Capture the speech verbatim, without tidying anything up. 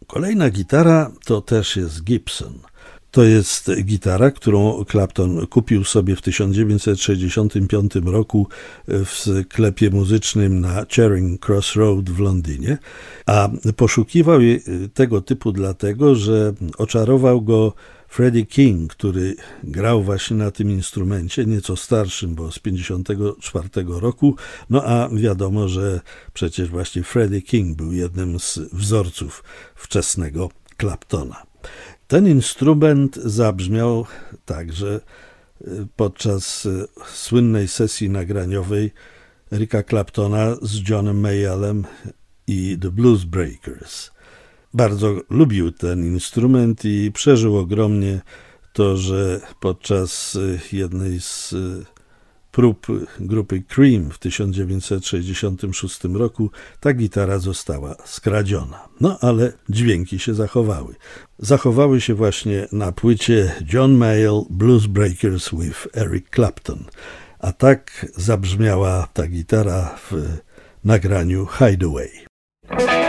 Kolejna gitara to też jest Gibson. To jest gitara, którą Clapton kupił sobie w tysiąc dziewięćset sześćdziesiątym piątym roku w sklepie muzycznym na Charing Cross Road w Londynie, a poszukiwał tego typu dlatego, że oczarował go Freddie King, który grał właśnie na tym instrumencie, nieco starszym, bo z pięćdziesiątego czwartego roku, no a wiadomo, że przecież właśnie Freddie King był jednym z wzorców wczesnego Claptona. Ten instrument zabrzmiał także podczas słynnej sesji nagraniowej Erika Claptona z Johnem Mayallem i The Blues Breakers. Bardzo lubił ten instrument i przeżył ogromnie to, że podczas jednej z prób grupy Cream w tysiąc dziewięćset sześćdziesiątym szóstym roku ta gitara została skradziona. No ale dźwięki się zachowały. Zachowały się właśnie na płycie John Mayall Blues Breakers with Eric Clapton. A tak zabrzmiała ta gitara w nagraniu Hideaway.